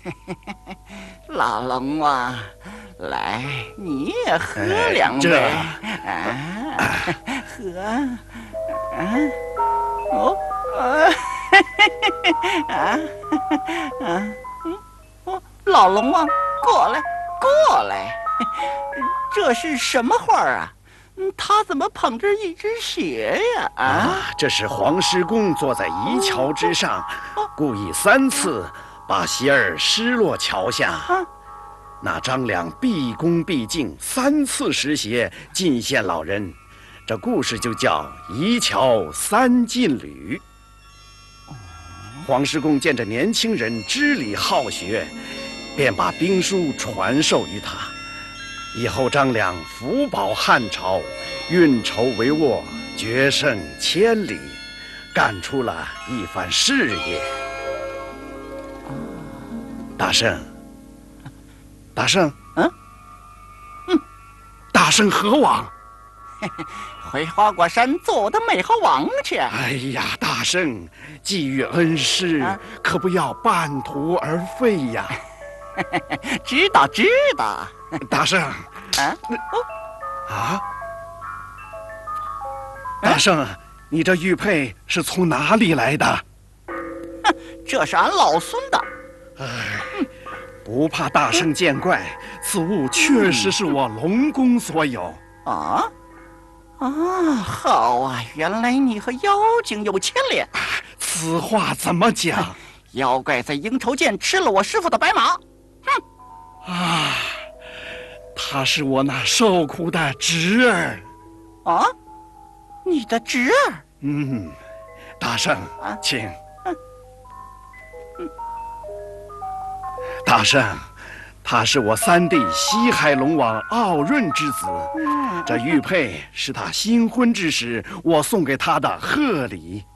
老龙王，来，你也喝两杯。喝，老龙王，过来，过来，这是什么花啊？他怎么捧着一只鞋呀？ 这是黄石公坐在一桥之上，故意3次把鞋儿失落桥下。那张良毕恭毕敬3次拾鞋进献老人，这故事就叫一桥3进履。黄石公见这年轻人知礼好学，便把兵书传授于他。以后张良福保汉朝，运筹帷幄，决胜千里，干出了一番事业。大圣，大圣，大圣何往？ 回花果山做我的美猴王去。 哎呀，大圣，寄予恩师，可不要半途而废呀！ 知道，知道。 大圣，大圣，你这玉佩是从哪里来的？ 这是俺老孙的。 不怕大圣见怪，此物确实是我龙宫所有。 好啊，原来你和妖精有牵连。 此话怎么讲？ 妖怪在鹰愁涧吃了我师父的白马。 他是我那受苦的侄儿。 你的侄儿？ 大圣，请。大圣，他是我3弟西海龙王傲润之子。这玉佩是他新婚之时我送给他的贺礼。